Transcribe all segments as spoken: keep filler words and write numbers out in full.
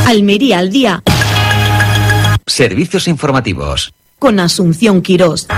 Almería al día. Servicios informativos. Con Asunción Quirós.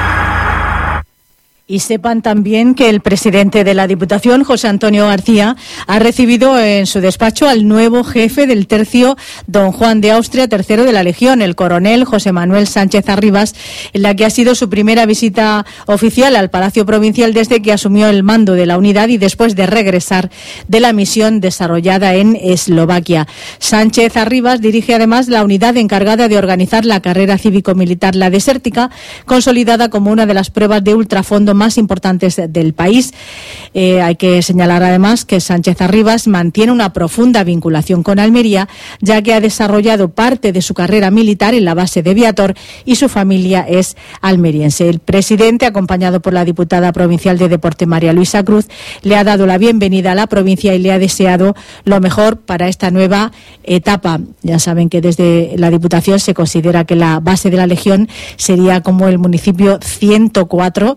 Y sepan también que el presidente de la Diputación, José Antonio García, ha recibido en su despacho al nuevo jefe del tercio, don Juan de Austria, tercero de la Legión, el coronel José Manuel Sánchez Arribas, en la que ha sido su primera visita oficial al Palacio Provincial desde que asumió el mando de la unidad y después de regresar de la misión desarrollada en Eslovaquia. Sánchez Arribas dirige además la unidad encargada de organizar la carrera cívico-militar La Desértica, consolidada como una de las pruebas de ultrafondo más importantes del país. Eh, hay que señalar además que Sánchez Arribas mantiene una profunda vinculación con Almería, ya que ha desarrollado parte de su carrera militar en la base de Viator y su familia es almeriense. El presidente, acompañado por la diputada provincial de Deporte María Luisa Cruz, le ha dado la bienvenida a la provincia y le ha deseado lo mejor para esta nueva etapa. Ya saben que desde la Diputación se considera que la base de la Legión sería como el municipio ciento cuatro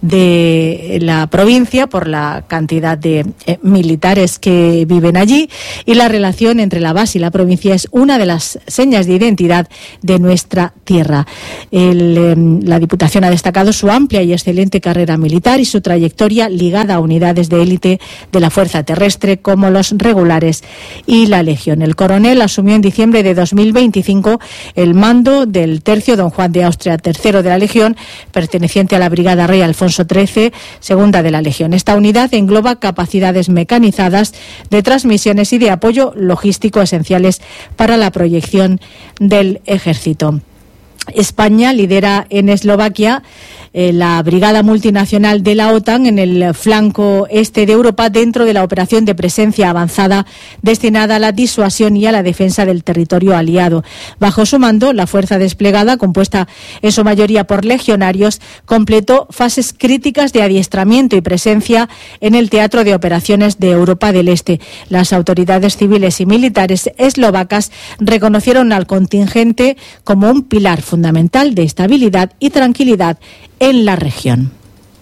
de la provincia por la cantidad de eh, militares que viven allí, y la relación entre la base y la provincia es una de las señas de identidad de nuestra tierra. El, eh, la Diputación ha destacado su amplia y excelente carrera militar y su trayectoria ligada a unidades de élite de la Fuerza Terrestre como los regulares y la Legión. El coronel asumió en diciembre de dos mil veinticinco el mando del tercio don Juan de Austria, tercero de la Legión, perteneciente a la Brigada Rey Alfonso trece, segunda de la Legión. Esta unidad engloba capacidades mecanizadas de transmisiones y de apoyo logístico esenciales para la proyección del ejército. España lidera en Eslovaquia eh, la brigada multinacional de la OTAN en el flanco este de Europa dentro de la operación de presencia avanzada destinada a la disuasión y a la defensa del territorio aliado. Bajo su mando, la fuerza desplegada, compuesta en su mayoría por legionarios, completó fases críticas de adiestramiento y presencia en el teatro de operaciones de Europa del Este. Las autoridades civiles y militares eslovacas reconocieron al contingente como un pilar fundamental de estabilidad y tranquilidad en la región.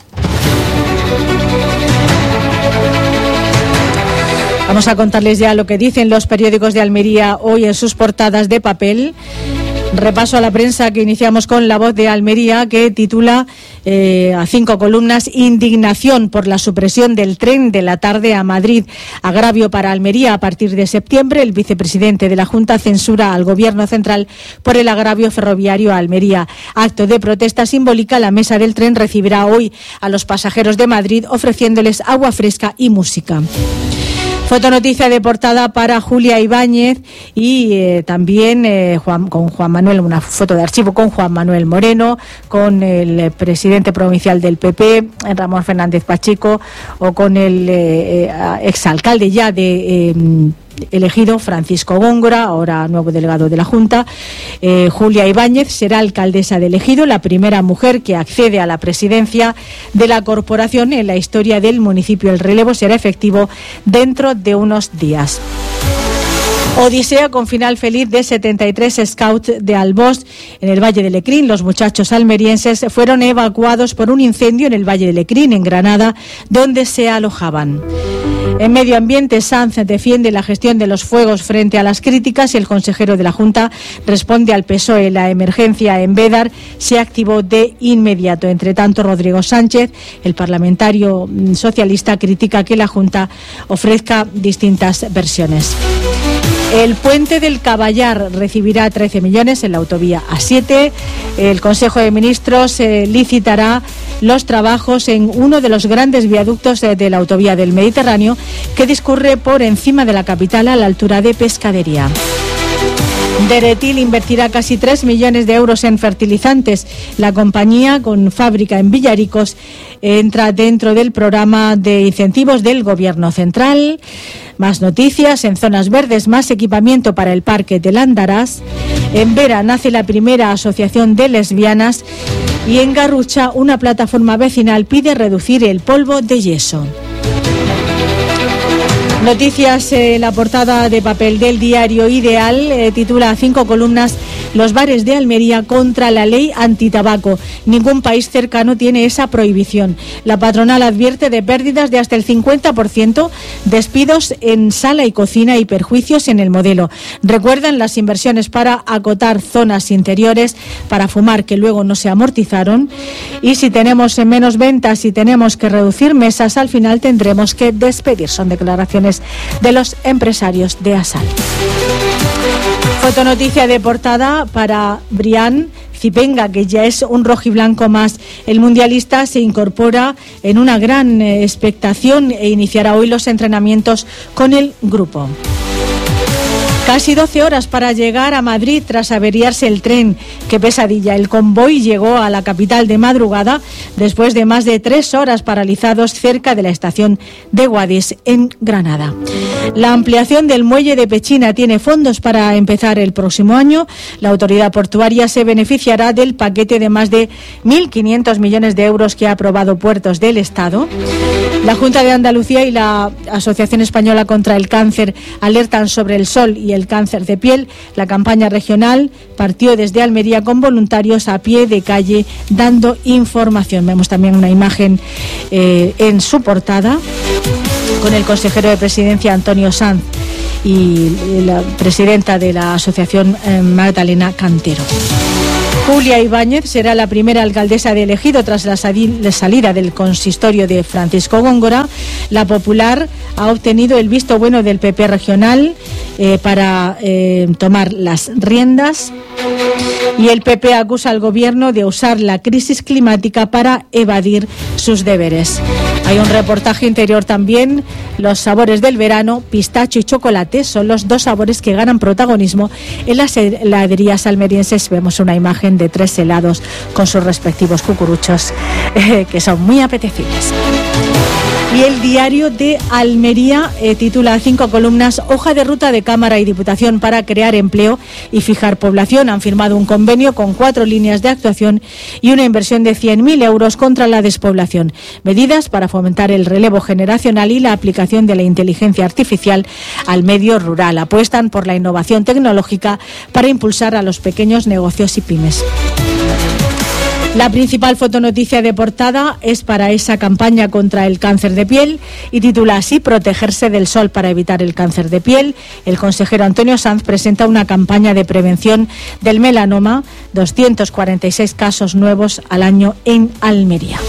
Vamos a contarles ya lo que dicen los periódicos de Almería hoy en sus portadas de papel. Repaso a la prensa que iniciamos con La Voz de Almería, que titula eh, a cinco columnas: indignación por la supresión del tren de la tarde a Madrid. Agravio para Almería a partir de septiembre. El vicepresidente de la Junta censura al Gobierno central por el agravio ferroviario a Almería. Acto de protesta simbólica. La mesa del tren recibirá hoy a los pasajeros de Madrid ofreciéndoles agua fresca y música. Fotonoticia de portada para Julia Ibáñez y eh, también eh, Juan, con Juan Manuel, una foto de archivo con Juan Manuel Moreno, con el presidente provincial del P P, Ramón Fernández Pacheco, o con el eh, eh, exalcalde ya de... Eh, elegido, Francisco Góngora, ahora nuevo delegado de la Junta. eh, Julia Ibáñez será alcaldesa de Ejido, la primera mujer que accede a la presidencia de la corporación en la historia del municipio. El relevo será efectivo dentro de unos días. Odisea con final feliz de setenta y tres scouts de Albós en el Valle de Lecrín. Los muchachos almerienses fueron evacuados por un incendio en el Valle de Lecrín, en Granada, donde se alojaban. En Medio Ambiente, Sanz defiende la gestión de los fuegos frente a las críticas y el consejero de la Junta responde al P S O E. La emergencia en Bédar se activó de inmediato. Entre tanto, Rodrigo Sánchez, el parlamentario socialista, critica que la Junta ofrezca distintas versiones. El puente del Caballar recibirá trece millones en la autovía A siete. El Consejo de Ministros eh, licitará los trabajos en uno de los grandes viaductos de, de la autovía del Mediterráneo, que discurre por encima de la capital a la altura de Pescadería. Deretil invertirá casi tres millones de euros en fertilizantes. La compañía, con fábrica en Villaricos, entra dentro del programa de incentivos del Gobierno central. Más noticias: en zonas verdes, más equipamiento para el Parque del Andarás. En Vera nace la primera asociación de lesbianas. Y en Garrucha, una plataforma vecinal pide reducir el polvo de yeso. Noticias, eh, la portada de papel del diario Ideal eh, titula a cinco columnas: los bares de Almería contra la ley antitabaco. Ningún país cercano tiene esa prohibición. La patronal advierte de pérdidas de hasta el cincuenta por ciento, despidos en sala y cocina y perjuicios en el modelo. Recuerdan las inversiones para acotar zonas interiores para fumar que luego no se amortizaron. Y si tenemos menos ventas y tenemos que reducir mesas, al final tendremos que despedir. Son declaraciones de los empresarios de Asal. Fotonoticia de portada para Brian Zipenga, que ya es un rojiblanco más. El mundialista se incorpora en una gran expectación e iniciará hoy los entrenamientos con el grupo. Casi doce horas para llegar a Madrid tras averiarse el tren. ¡Qué pesadilla! El convoy llegó a la capital de madrugada después de más de tres horas paralizados cerca de la estación de Guadix, en Granada. La ampliación del muelle de Pechina tiene fondos para empezar el próximo año. La autoridad portuaria se beneficiará del paquete de más de mil quinientos millones de euros que ha aprobado Puertos del Estado. La Junta de Andalucía y la Asociación Española contra el Cáncer alertan sobre el sol y el cáncer de piel. La campaña regional partió desde Almería con voluntarios a pie de calle dando información. Vemos también una imagen eh, en su portada con el consejero de Presidencia Antonio Sanz y la presidenta de la asociación eh, Magdalena Cantero. Julia Ibáñez será la primera alcaldesa de Ejido tras la salida del consistorio de Francisco Góngora. La Popular ha obtenido el visto bueno del P P regional eh, para eh, tomar las riendas. Y el P P acusa al gobierno de usar la crisis climática para evadir sus deberes. Hay un reportaje interior también. Los sabores del verano, pistacho y chocolate, son los dos sabores que ganan protagonismo en las heladerías almerienses. Vemos una imagen de tres helados con sus respectivos cucuruchos, eh, que son muy apetecibles. Y el diario de Almería eh, titula a cinco columnas: hoja de ruta de Cámara y Diputación para crear empleo y fijar población. Han firmado un convenio con cuatro líneas de actuación y una inversión de cien mil euros contra la despoblación. Medidas para fomentar el relevo generacional y la aplicación de la inteligencia artificial al medio rural. Apuestan por la innovación tecnológica para impulsar a los pequeños negocios y pymes. La principal fotonoticia de portada es para esa campaña contra el cáncer de piel y titula así: protegerse del sol para evitar el cáncer de piel. El consejero Antonio Sanz presenta una campaña de prevención del melanoma, doscientos cuarenta y seis casos nuevos al año en Almería.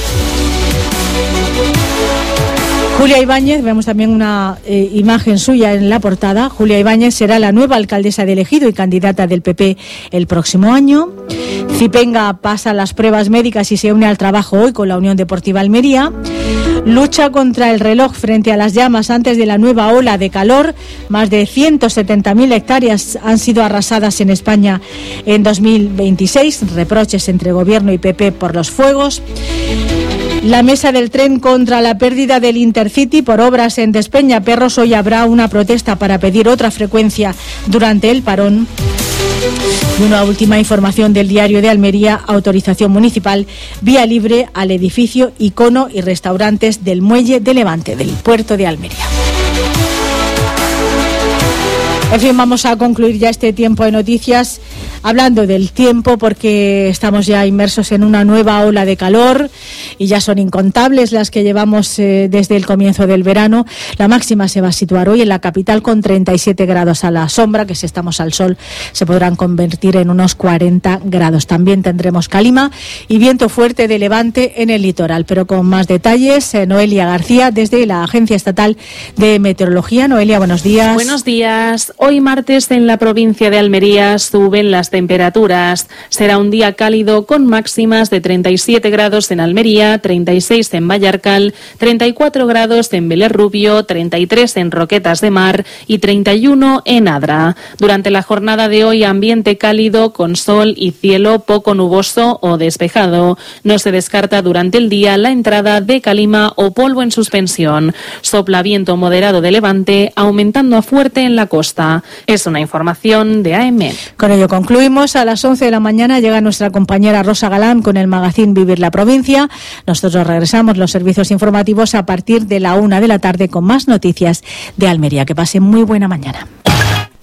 Julia Ibáñez, vemos también una eh, imagen suya en la portada. Julia Ibáñez será la nueva alcaldesa de Ejido y candidata del P P el próximo año. Zipenga pasa las pruebas médicas y se une al trabajo hoy con la Unión Deportiva Almería. Lucha contra el reloj frente a las llamas antes de la nueva ola de calor. Más de ciento setenta mil hectáreas han sido arrasadas en España en dos mil veintiséis. Reproches entre Gobierno y P P por los fuegos. La mesa del tren contra la pérdida del Intercity por obras en Despeñaperros. Hoy habrá una protesta para pedir otra frecuencia durante el parón. Y una última información del diario de Almería: autorización municipal, vía libre al edificio Icono y restaurantes del Muelle de Levante del puerto de Almería. En fin, vamos a concluir ya este tiempo de noticias hablando del tiempo, porque estamos ya inmersos en una nueva ola de calor y ya son incontables las que llevamos eh, desde el comienzo del verano. La máxima se va a situar hoy en la capital con treinta y siete grados a la sombra, que si estamos al sol se podrán convertir en unos cuarenta grados. También tendremos calima y viento fuerte de levante en el litoral, pero con más detalles, eh, Noelia García desde la Agencia Estatal de Meteorología. Noelia, buenos días. Buenos días. Hoy martes en la provincia de Almería suben las temperaturas. Será un día cálido con máximas de treinta y siete grados en Almería, treinta y seis en Vallarcal, treinta y cuatro grados en Vélez Rubio, treinta y tres en Roquetas de Mar y treinta y uno en Adra. Durante la jornada de hoy, ambiente cálido con sol y cielo poco nuboso o despejado. No se descarta durante el día la entrada de calima o polvo en suspensión. Sopla viento moderado de levante, aumentando a fuerte en la costa. Es una información de A E M E. Con ello concluye Concluimos a las once de la mañana. Llega nuestra compañera Rosa Galán con el magazín Vivir la Provincia. Nosotros regresamos los servicios informativos a partir de la una de la tarde con más noticias de Almería. Que pasen muy buena mañana.